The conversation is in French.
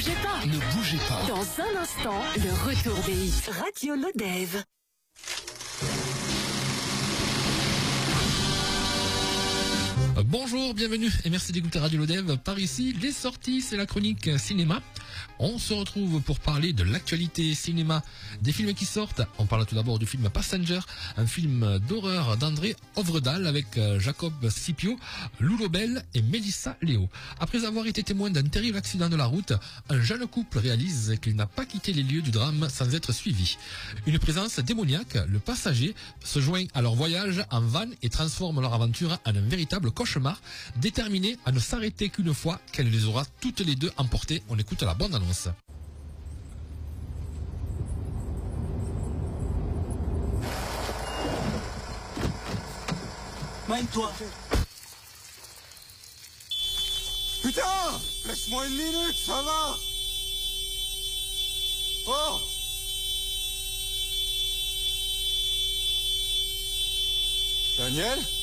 bougez pas. Ne bougez pas. Dans un instant, le retour des hits. Radio Lodève. Bonjour, bienvenue et merci d'écouter Radio Lodève. Par ici, les sorties, c'est la chronique cinéma. On se retrouve pour parler de l'actualité cinéma, des films qui sortent. On parle tout d'abord du film Passenger, un film d'horreur d'André Ovredal avec Jacob Scipio, Lou Lobel et Mélissa Léo. Après avoir été témoin d'un terrible accident de la route, un jeune couple réalise qu'il n'a pas quitté les lieux du drame sans être suivi. Une présence démoniaque, le passager, se joint à leur voyage en van et transforme leur aventure en un véritable cauchemar, déterminé à ne s'arrêter qu'une fois qu'elle les aura toutes les deux emportées. On écoute la bande-annonce. Mine-toi. Putain! Laisse-moi une minute, ça va! Oh! Daniel?